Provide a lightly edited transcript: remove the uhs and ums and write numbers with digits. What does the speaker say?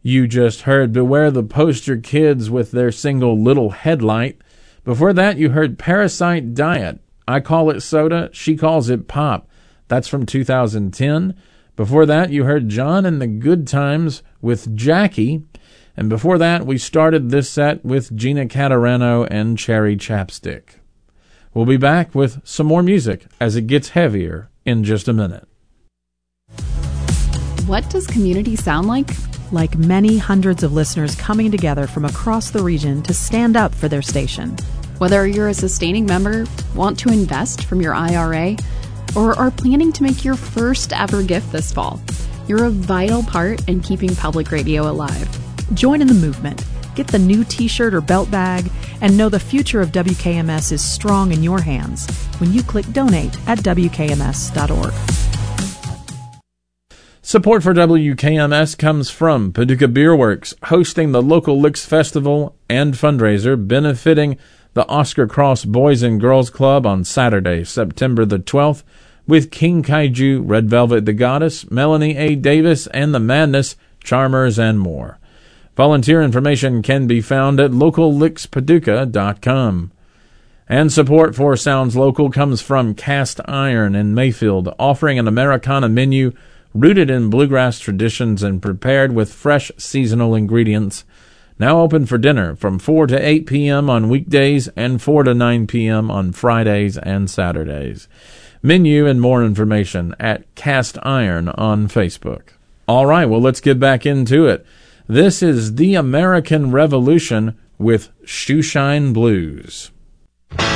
You just heard Beware the Poster Kids with their single Little Headlight. Before that, you heard Parasite Diet. I call it soda, she calls it pop. That's from 2010. Before that, you heard John and the Good Times with Jackie. And before that, we started this set with Gina Catarano and Cherry Chapstick. We'll be back with some more music as it gets heavier in just a minute. What does community sound like? Like many hundreds of listeners coming together from across the region to stand up for their station. Whether you're a sustaining member, want to invest from your IRA, or are planning to make your first ever gift this fall, you're a vital part in keeping public radio alive. Join in the movement. Get the new t-shirt or belt bag, and know the future of WKMS is strong in your hands when you click donate at WKMS.org. Support for WKMS comes from Paducah Beer Works, hosting the local Licks Festival and fundraiser benefiting the Oscar Cross Boys and Girls Club on Saturday, September the 12th, with King Kaiju, Red Velvet the Goddess, Melanie A. Davis, and the Madness, Charmers, and more. Volunteer information can be found at locallickspaducah.com. And support for Sounds Local comes from Cast Iron in Mayfield, offering an Americana menu rooted in bluegrass traditions and prepared with fresh seasonal ingredients. Now open for dinner from 4 to 8 p.m. on weekdays and 4 to 9 p.m. on Fridays and Saturdays. Menu and more information at Cast Iron on Facebook. All right, well, let's get back into it. This is The American Revolution with Shoeshine Blues.